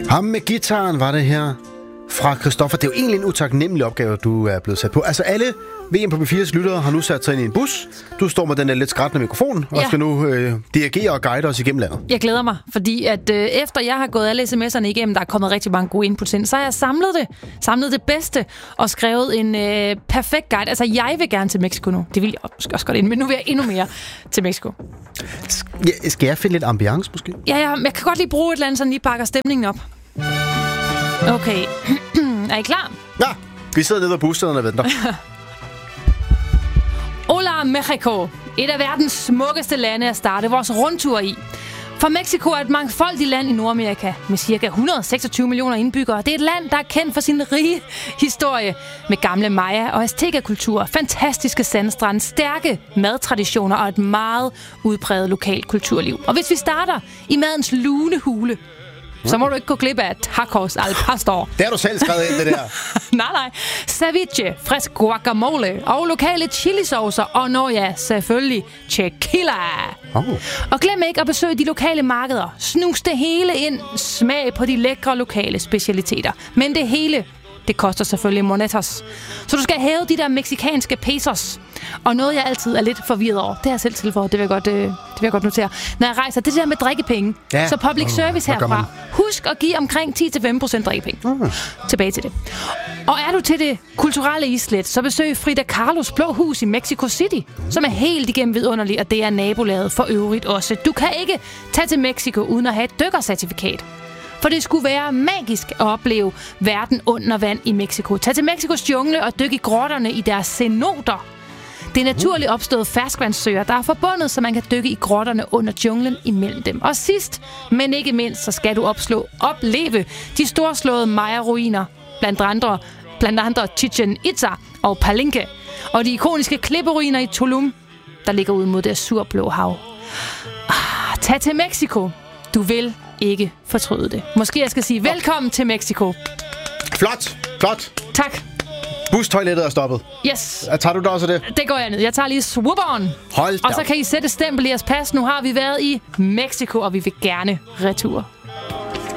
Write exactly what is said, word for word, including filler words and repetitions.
Ham med gitaren var det her fra Christoffer. Det er jo egentlig en utaknemmelig opgave, du er blevet sat på. Altså alle V M på B fire's lyttere har nu sat sig ind i en bus. Du står med den der lidt skrættende mikrofon, og ja. skal nu øh, dirigere og guide os igennem landet. Jeg glæder mig, fordi at øh, efter jeg har gået alle sms'erne igennem, der er kommet rigtig mange gode inputs ind, så har jeg samlet det, samlet det bedste og skrevet en øh, perfekt guide. Altså, jeg vil gerne til Mexico nu. Det vil jeg også godt ind, men nu vil jeg endnu mere til Mexico. Ja, skal jeg finde lidt ambiance, måske? Ja, ja, jeg kan godt lige bruge et eller andet, så lige pakker stemningen op. Okay. Er I klar? Ja, vi sidder nede ved busstederne og venter. Hola, Mexico. Et af verdens smukkeste lande at starte vores rundtur i. For Mexico er et mangfoldigt land i Nordamerika med ca. et hundrede og seksogtyve millioner indbyggere. Det er et land, der er kendt for sin rige historie med gamle maya- og azteca-kultur, fantastiske sandstrande, stærke madtraditioner og et meget udpræget lokalt kulturliv. Og hvis vi starter i madens lune hule, så må du ikke gå glip af tacos al pastor. Det har du selv skrevet ind, det der. nej, nej. Ceviche, frisk guacamole og lokale chilisaucer. Og når ja, selvfølgelig tequila. Oh. Og glem ikke at besøge de lokale markeder. Snus det hele ind. Smag på de lækre lokale specialiteter. Men det hele, det koster selvfølgelig monetos. Så du skal hæve de der mexikanske pesos. Og noget, jeg altid er lidt forvirret over, det har jeg selv tilføjet, det vil jeg godt, øh, det vil jeg godt notere. Når jeg rejser, det der med drikkepenge. Ja. Så public oh, service herfra. Husk at give omkring ti til femten procent drikkepenge. Uh. Tilbage til det. Og er du til det kulturelle islet, så besøg Frida Kahlos Blå Hus i Mexico City, som er helt igennem vidunderligt, og det er nabolaget for øvrigt også. Du kan ikke tage til Mexico uden at have et dykkercertifikat. For det skulle være magisk at opleve verden under vand i Mexico. Tag til Mexikos jungle og dyk i grotterne i deres cenoter. Det er naturligt opstået ferskvandssøer, der er forbundet, så man kan dykke i grotterne under junglen imellem dem. Og sidst, men ikke mindst, så skal du opslå, opleve de storslåede Maya-ruiner, blandt andre, blandt andre Chichen Itza og Palenque, og de ikoniske klipperuiner i Tulum, der ligger ud mod det surblå hav. Ah, tag til Mexico. Du vil ikke fortryde det. Måske jeg skal sige velkommen til Mexico. Flot, flot. Tak. Bustoilettet er stoppet. Yes. Tager du da også det? Det går jeg ned. Jeg tager lige swoop-on. Hold da. Og så kan I sætte stempel i jeres pas. Nu har vi været i Mexico, og vi vil gerne retur.